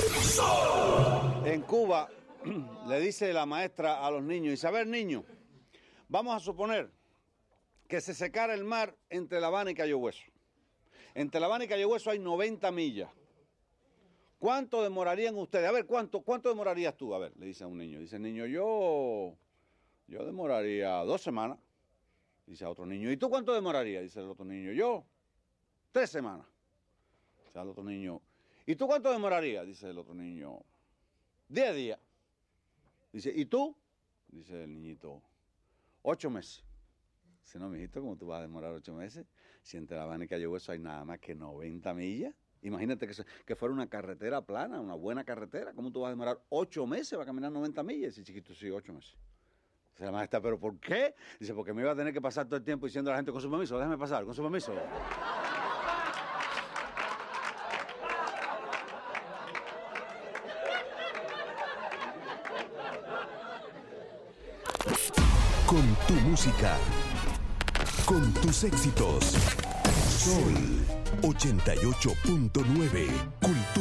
En Cuba le dice la maestra a los niños, dice, a ver, niños, vamos a suponer que se secara el mar entre La Habana y Cayo Hueso. Entre La Habana y Cayo Hueso hay 90 millas. ¿Cuánto demorarían ustedes? A ver, ¿cuánto demorarías tú? A ver, le dice a un niño. Dice el niño, yo demoraría 2 semanas. Dice a otro niño, ¿y tú cuánto demorarías? Dice el otro niño, yo 3 semanas. Dice al otro niño, ¿y tú cuánto demorarías? Dice el otro niño, 10 días. Dice, ¿y tú? Dice el niñito, 8 meses. Dice, no, mijito, ¿cómo tú vas a demorar 8 meses? Si entre La Habana y Cayo Hueso hay nada más que 90 millas. Imagínate que fuera una carretera plana, una buena carretera. ¿Cómo tú vas a demorar 8 meses para caminar 90 millas? Dice, chiquito, sí, 8 meses. Dice la maestra, ¿pero por qué? Dice, porque me iba a tener que pasar todo el tiempo diciendo a la gente, con su permiso, déjame pasar, con su permiso. Con tu música, con tus éxitos. Sol 88.9.